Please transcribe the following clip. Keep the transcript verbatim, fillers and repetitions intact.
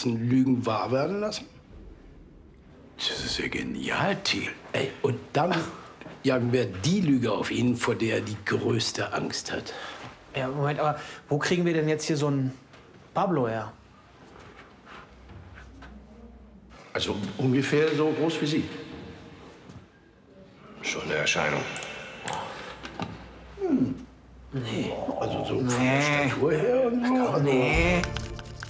ganzen Lügen wahr werden lassen? Das ist ja genial, Thiel. Ey, und dann jagen wir die Lüge auf ihn, vor der er die größte Angst hat. Ja, Moment, aber wo kriegen wir denn jetzt hier so einen Pablo her? Also ungefähr so groß wie Sie. Schon eine Erscheinung. Hm. Nee, also so von der Nee. Statur her und so. Nee.